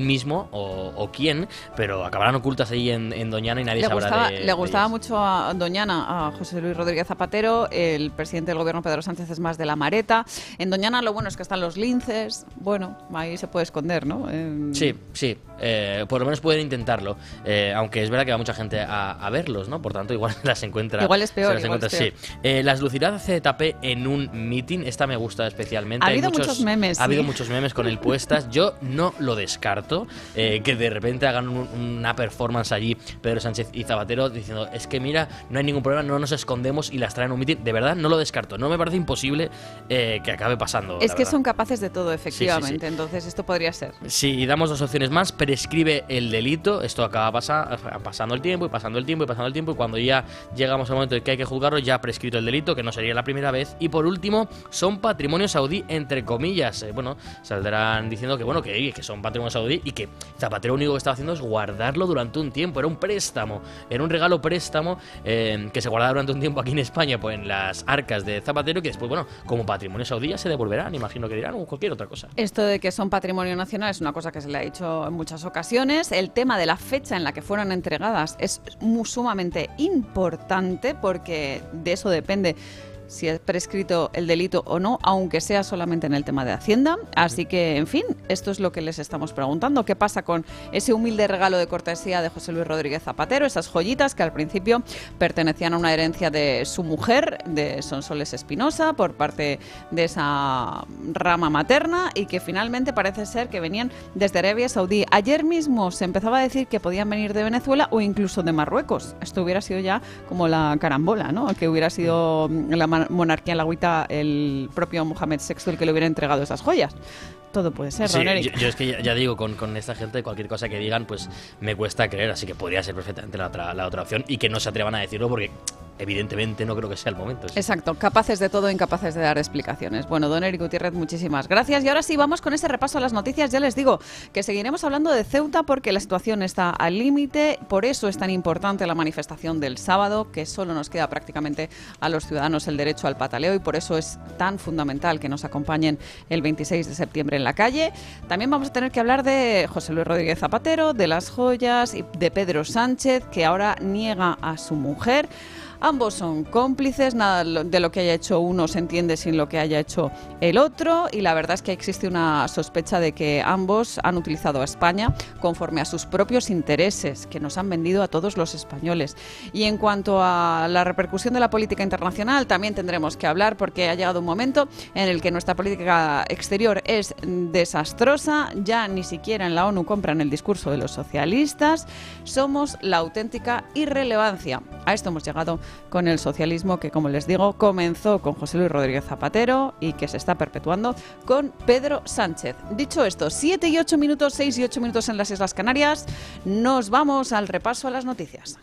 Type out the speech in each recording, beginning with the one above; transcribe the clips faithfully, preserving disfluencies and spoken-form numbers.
mismo o, o quién, pero acabarán ocultas ahí en, en Doñana y nadie le sabrá gustaba, de Le gustaba de mucho a Doñana, a José Luis Rodríguez Zapatero. El presidente del gobierno, Pedro Sánchez, es más de la Mareta. En Doñana lo bueno es que están los linces. Bueno, ahí se puede esconder, ¿no? Eh... Sí, sí. Eh, por lo menos pueden intentarlo. Eh, aunque es verdad que va mucha gente a, a verlos, ¿no? Por tanto, igual las encuentra. Igual es peor. Las Igual encuentra, es peor. Sí. Eh, las lucirá C T P en un meeting. Esta me gusta especialmente. Ha Hay habido muchos, muchos memes. Ha habido sí. muchos memes con el puestas. Yo no lo descarto. Eh, que de repente hagan un, una performance allí, Pedro Sánchez y Zapatero, diciendo: es que mira, no hay ningún problema, no nos escondemos, y las traen a un meeting. De verdad, no lo descarto. No me parece imposible eh, que acabe pasando. Es que verdad. son capaces de todo, efectivamente. Sí, sí, sí. Entonces, esto podría ser. Sí, y damos dos opciones más. Prescribe el delito. Esto acaba pasa, pasando el tiempo y pasando el tiempo y pasando el tiempo. Y cuando ya llegamos al momento en que hay que juzgarlo, ya ha prescrito el delito, que no sería la primera vez. Y por último, son patrimonio saudí, entre comillas. Eh, bueno, saldrán diciendo que bueno que, que son patrimonio saudí y que Zapatero lo único que estaba haciendo es guardarlo durante un tiempo. Era un préstamo, era un regalo préstamo eh, que se guardaba durante un tiempo aquí en España, pues en las arcas de Zapatero, que después, bueno, como patrimonio saudí ya se devolverán, imagino que dirán, o cualquier otra cosa. Esto de que son patrimonio nacional es una cosa que se le ha dicho en muchas ocasiones. El tema de la fecha en la que fueron entregadas es muy, sumamente importante, porque de eso depende si es prescrito el delito o no, aunque sea solamente en el tema de Hacienda. Así que, en fin, esto es lo que les estamos preguntando. ¿Qué pasa con ese humilde regalo de cortesía de José Luis Rodríguez Zapatero? Esas joyitas que al principio pertenecían a una herencia de su mujer, de Sonsoles Espinosa, por parte de esa rama materna, y que finalmente parece ser que venían desde Arabia Saudí. Ayer mismo se empezaba a decir que podían venir de Venezuela o incluso de Marruecos. Esto hubiera sido ya como la carambola, ¿no? Que hubiera sido la monarquía en la agüita el propio Mohamed sexto el que le hubiera entregado esas joyas. Todo puede ser, sí, Ron Eric. Yo, yo es que ya, ya digo, con, con esta gente, cualquier cosa que digan, pues me cuesta creer, así que podría ser perfectamente la otra, la otra opción, y que no se atrevan a decirlo porque evidentemente no creo que sea el momento. ¿Sí? Exacto, capaces de todo, incapaces de dar explicaciones. Bueno, don Eric Gutiérrez, muchísimas gracias. Y ahora sí, vamos con ese repaso a las noticias. Ya les digo que seguiremos hablando de Ceuta porque la situación está al límite. Por eso es tan importante la manifestación del sábado, que solo nos queda prácticamente a los ciudadanos el derecho al pataleo, y por eso es tan fundamental que nos acompañen el veintiséis de septiembre en la calle. También vamos a tener que hablar de José Luis Rodríguez Zapatero, de las joyas, y de Pedro Sánchez, que ahora niega a su mujer. Ambos son cómplices, nada de lo que haya hecho uno se entiende sin lo que haya hecho el otro, y la verdad es que existe una sospecha de que ambos han utilizado a España conforme a sus propios intereses, que nos han vendido a todos los españoles. Y en cuanto a la repercusión de la política internacional, también tendremos que hablar, porque ha llegado un momento en el que nuestra política exterior es desastrosa. Ya ni siquiera en la ONU compran el discurso de los socialistas. Somos la auténtica irrelevancia. A esto hemos llegado con el socialismo, que, como les digo, comenzó con José Luis Rodríguez Zapatero y que se está perpetuando con Pedro Sánchez. Dicho esto, siete y ocho minutos, seis y ocho minutos en las Islas Canarias, nos vamos al repaso a las noticias.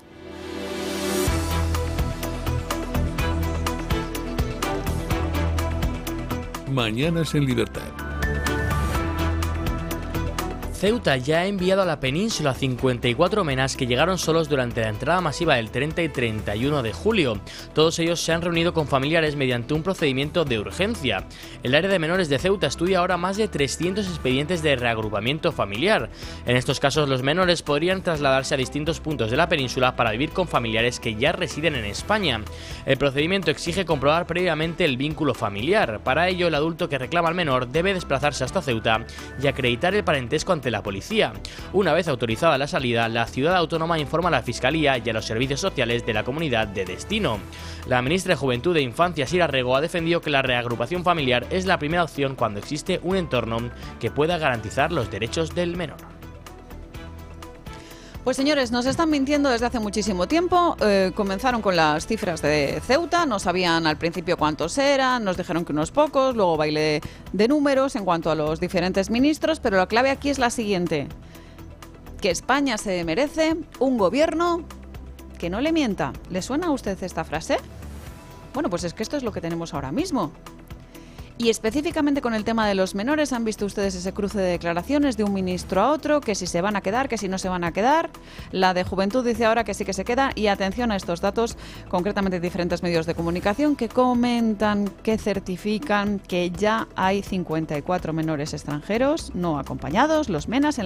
Mañanas en Libertad. Ceuta ya ha enviado a la península cincuenta y cuatro menas que llegaron solos durante la entrada masiva del treinta y treinta y uno de julio. Todos ellos se han reunido con familiares mediante un procedimiento de urgencia. El área de menores de Ceuta estudia ahora más de trescientos expedientes de reagrupamiento familiar. En estos casos, los menores podrían trasladarse a distintos puntos de la península para vivir con familiares que ya residen en España. El procedimiento exige comprobar previamente el vínculo familiar. Para ello, el adulto que reclama al menor debe desplazarse hasta Ceuta y acreditar el parentesco ante la policía. Una vez autorizada la salida, la ciudad autónoma informa a la Fiscalía y a los servicios sociales de la comunidad de destino. La ministra de Juventud e Infancia, Sira Rego, ha defendido que la reagrupación familiar es la primera opción cuando existe un entorno que pueda garantizar los derechos del menor. Pues señores, nos están mintiendo desde hace muchísimo tiempo. Eh, comenzaron con las cifras de Ceuta, no sabían al principio cuántos eran, nos dijeron que unos pocos, luego baile de números en cuanto a los diferentes ministros, pero la clave aquí es la siguiente: que España se merece un gobierno que no le mienta. ¿Le suena a usted esta frase? Bueno, pues es que esto es lo que tenemos ahora mismo. Y específicamente con el tema de los menores, han visto ustedes ese cruce de declaraciones de un ministro a otro, que si se van a quedar, que si no se van a quedar. La de Juventud dice ahora que sí que se queda. Y atención a estos datos, concretamente de diferentes medios de comunicación, que comentan, que certifican que ya hay cincuenta y cuatro menores extranjeros no acompañados, los menas, en